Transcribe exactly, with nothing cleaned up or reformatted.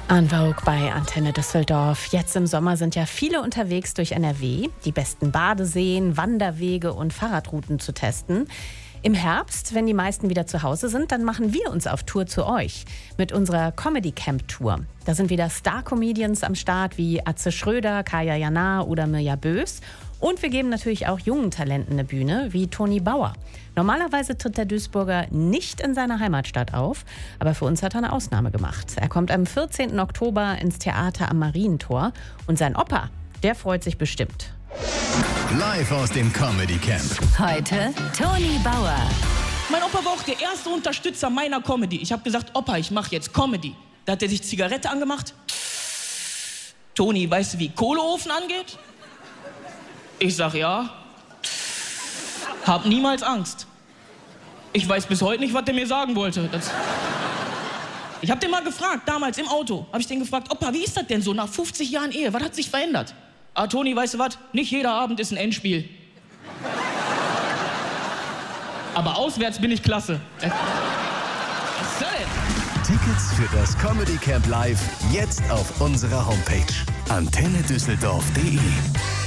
En Vogue bei Antenne Düsseldorf. Jetzt im Sommer sind ja viele unterwegs durch N R W, die besten Badeseen, Wanderwege und Fahrradrouten zu testen. Im Herbst, wenn die meisten wieder zu Hause sind, dann machen wir uns auf Tour zu euch mit unserer Comedy Camp Tour. Da sind wieder Star-Comedians am Start wie Atze Schröder, Kaya Jana oder Mirja Bös. Und wir geben natürlich auch jungen Talenten eine Bühne, wie Toni Bauer. Normalerweise tritt der Duisburger nicht in seiner Heimatstadt auf, aber für uns hat er eine Ausnahme gemacht. Er kommt am vierzehnten Oktober ins Theater am Marientor und sein Opa, der freut sich bestimmt. Live aus dem Comedy Camp. Heute Toni Bauer. Mein Opa war auch der erste Unterstützer meiner Comedy. Ich habe gesagt, Opa, ich mache jetzt Comedy. Da hat er sich Zigarette angemacht. Toni, weißt du, wie Kohleofen angeht? Ich sag ja. Hab niemals Angst. Ich weiß bis heute nicht, was der mir sagen wollte. Das ich hab den mal gefragt, damals im Auto, habe ich den gefragt, Opa, wie ist das denn so nach fünfzig Jahren Ehe? Was hat sich verändert? Ah, Toni, weißt du was? Nicht jeder Abend ist ein Endspiel. Aber auswärts bin ich klasse. Was soll denn? Tickets für das Comedy Camp Live jetzt auf unserer Homepage antenne düsseldorf punkt de.